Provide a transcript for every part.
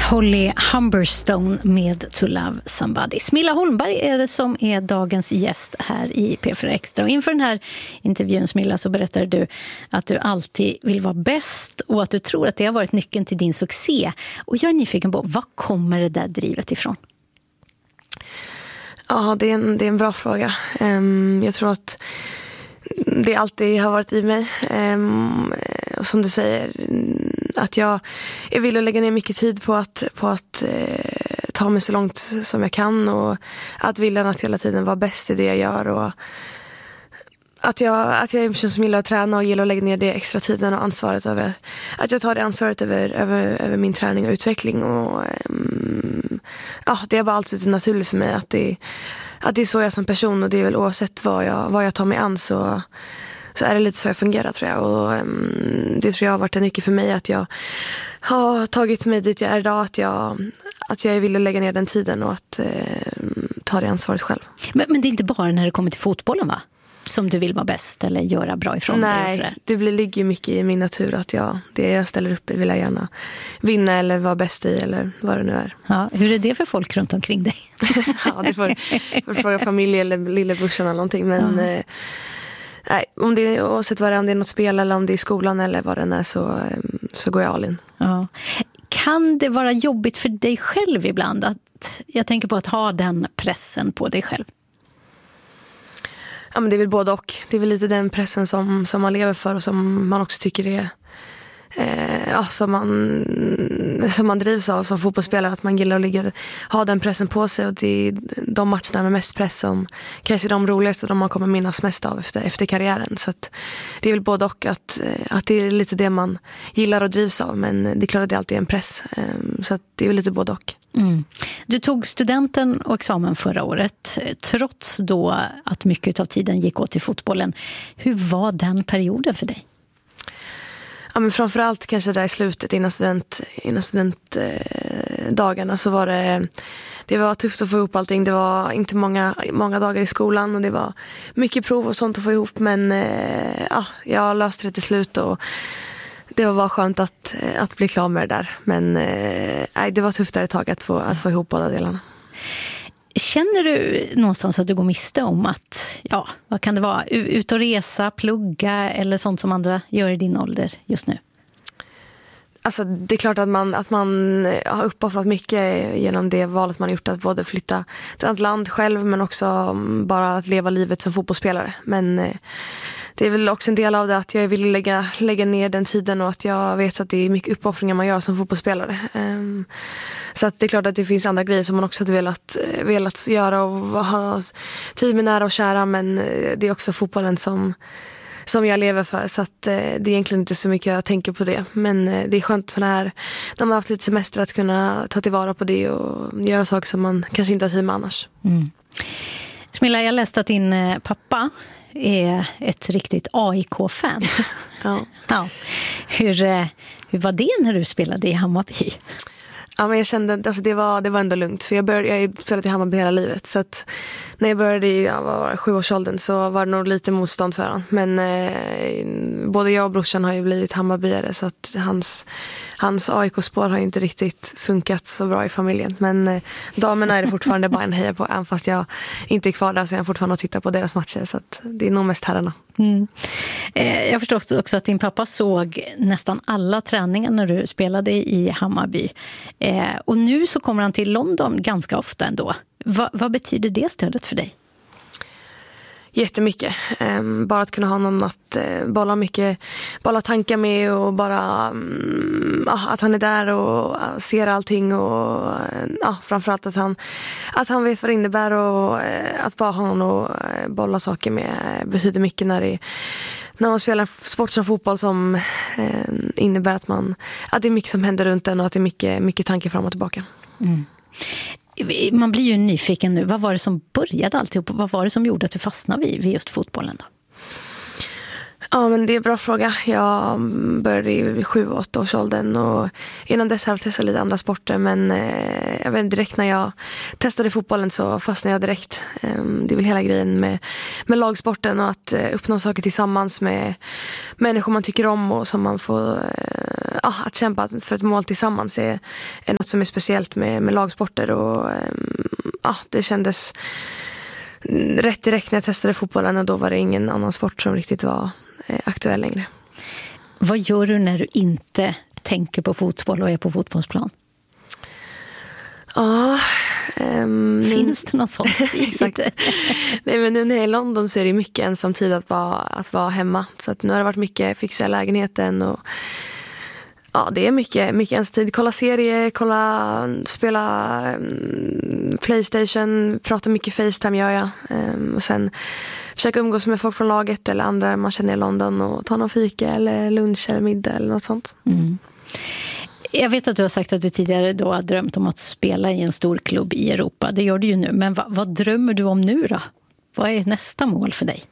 Holly Humberstone med To Love Somebody. Smilla Holmberg är det som är dagens gäst här i P4 Extra. Och inför den här intervjun, Smilla, så berättar du att du alltid vill vara bäst och att du tror att det har varit nyckeln till din succé. Och jag är nyfiken på, var kommer det där drivet ifrån? Ja, det är en bra fråga. Jag tror att det alltid har varit i mig. Och som du säger, att jag vill lägga ner mycket tid på att ta mig så långt som jag kan, och att vilja att hela tiden vara bäst i det jag gör, och att jag är en person som gillar att träna och gillar att lägga ner det extra tiden och ansvaret över att jag tar det ansvaret över min träning och utveckling, och det är bara alltid naturligt för mig att det är så jag som person, och det är väl oavsett vad jag tar mig an, så är det lite så jag fungerar, tror jag. Och det tror jag har varit en nyckel för mig, att jag har tagit mig dit jag är idag, att jag vill lägga ner den tiden och att ta det ansvaret själv. Men det är inte bara när det kommer till fotbollen, va? Som du vill vara bäst eller göra bra ifrån dig och sådär. Nej, det ligger mycket i min natur att det jag ställer upp i vill jag gärna vinna eller vara bäst i, eller vad det nu är. Ja, hur är det för folk runt omkring dig? Ja, det får fråga familj eller lillebrorsan eller någonting, men nej, om det är, oavsett vad det är, om det är något spel eller om det är skolan eller vad det är, så går jag all in. Ja. Kan det vara jobbigt för dig själv ibland? Jag tänker på att ha den pressen på dig själv. Ja, men det är väl både och. Det är väl lite den pressen som man lever för, och som man också tycker är som man drivs av som fotbollsspelare, att man gillar att ha den pressen på sig, och det är de matcherna med mest press som kanske är de roligaste och de man kommer minnas mest av efter karriären. Så att det är väl både och, att det är lite det man gillar och drivs av, men det är klart att det alltid är en press, så att det är väl lite både och. Mm. Du tog studenten och examen förra året, trots då att mycket av tiden gick åt till fotbollen. Hur var den perioden för dig? Ja, men framförallt kanske där i slutet innan studentdagarna så var det var tufft att få ihop allting. Det var inte många dagar i skolan, och det var mycket prov och sånt att få ihop, men jag löste det till slut, och det var bara skönt att bli klar med det där. Men det var tufft där ett tag att få ihop båda delarna. Känner du någonstans att du går miste om att, vad kan det vara, ut och resa, plugga eller sånt som andra gör i din ålder just nu? Alltså det är klart att man har uppoffrat mycket genom det valet man gjort, att både flytta till ett land själv, men också bara att leva livet som fotbollsspelare. Men det är väl också en del av det att jag vill lägga ner den tiden, och att jag vet att det är mycket uppoffringar man gör som fotbollsspelare. Så att det är klart att det finns andra grejer som man också hade velat göra och ha tid med nära och kära, men det är också fotbollen som jag lever för, så att det är egentligen inte så mycket jag tänker på det. Men det är skönt sån här, när man har haft lite semester, att kunna ta tillvara på det och göra saker som man kanske inte har tid med annars. Mm. Smilla, jag läste att din pappa är ett riktigt AIK-fan. Ja. Hur var det när du spelade i Hammarby? Ja, men jag kände att det var ändå lugnt, för jag har spelat i Hammarby hela livet, så att när jag började i 7-årsåldern så var det nog lite motstånd för han. Men både jag och brorsan har ju blivit Hammarbyare, så att hans AIK-spår har ju inte riktigt funkat så bra i familjen. Men damerna är det fortfarande bara en heja på, även fast jag inte är kvar där, så jag fortfarande att titta på deras matcher, så att det är nog mest herrarna. Mm. Jag förstår också att din pappa såg nästan alla träningar när du spelade i Hammarby. Och nu så kommer han till London ganska ofta ändå. Vad betyder det stödet för dig? Jättemycket. Bara att kunna ha någon att bolla tankar med, och bara att han är där och ser allting, och framförallt att han vet vad det innebär, och att bara ha någon att bolla saker med betyder mycket när man spelar sport som fotboll, som innebär att det är mycket som händer runt en, och att det är mycket tankar fram och tillbaka. Mm. Man blir ju nyfiken nu. Vad var det som började alltihop? Vad var det som gjorde att du fastnade vid just fotbollen då? Ja, men det är en bra fråga. Jag började i 7-8 års åldern och innan dess har jag testat lite andra sporter, men jag vet, direkt när jag testade fotbollen så fastnade jag direkt. Det är väl hela grejen med lagsporten och att uppnå saker tillsammans med människor man tycker om och som man får att kämpa för ett mål tillsammans är något som är speciellt med lagsporter och det kändes rätt direkt när jag testade fotbollen och då var det ingen annan sport som riktigt var aktuell längre. Vad gör du när du inte tänker på fotboll och är på fotbollsplan? Ja, finns det något sånt? Exakt. Nej, men nu när jag är i London så är det mycket ensamtid att vara hemma. Så att nu har det varit mycket fixa lägenheten och det är mycket ens tid. Kolla serier, spela PlayStation, prata mycket FaceTime gör jag. Och sen försöka umgås med folk från laget eller andra man känner i London och ta någon fika eller lunch eller middag eller något sånt. Mm. Jag vet att du har sagt att du tidigare då har drömt om att spela i en stor klubb i Europa. Det gör du ju nu. Men vad drömmer du om nu då? Vad är nästa mål för dig?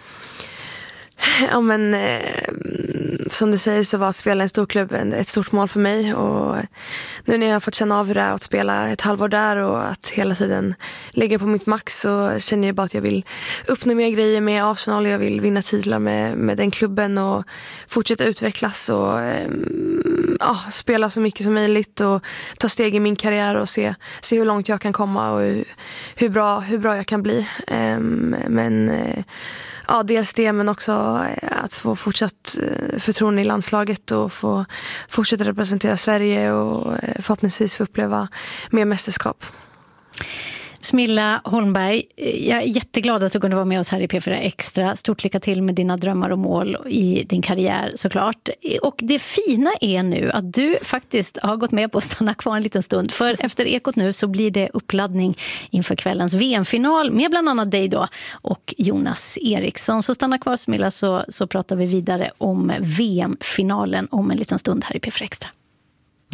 Ja, men som du säger så var att spela i en stor klubb ett stort mål för mig och nu när jag har fått känna av hur det är att spela ett halvår där och att hela tiden ligga på mitt max så känner jag bara att jag vill uppnå mer grejer med Arsenal. Jag vill vinna titlar med den klubben och fortsätta utvecklas och spela så mycket som möjligt och ta steg i min karriär och se hur långt jag kan komma och hur bra jag kan bli. Dels det, men också att få fortsatt förtroende i landslaget och få fortsätta representera Sverige och förhoppningsvis få uppleva mer mästerskap. Smilla Holmberg, jag är jätteglad att du kunde vara med oss här i P4 Extra. Stort lycka till med dina drömmar och mål i din karriär såklart. Och det fina är nu att du faktiskt har gått med på att stanna kvar en liten stund. För efter Ekot nu så blir det uppladdning inför kvällens VM-final med bland annat dig då och Jonas Eriksson. Så stanna kvar Smilla så pratar vi vidare om VM-finalen om en liten stund här i P4 Extra.